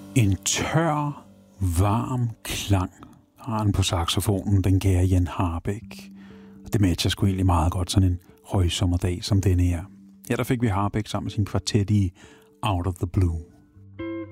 En tør, varm klang har han på saxofonen, den kære Jan Harbæk. Det matcher sgu egentlig meget godt sådan en højsommerdag som denne her. Ja, der fik vi Harbæk sammen med sin kvartet i Out of the Blue.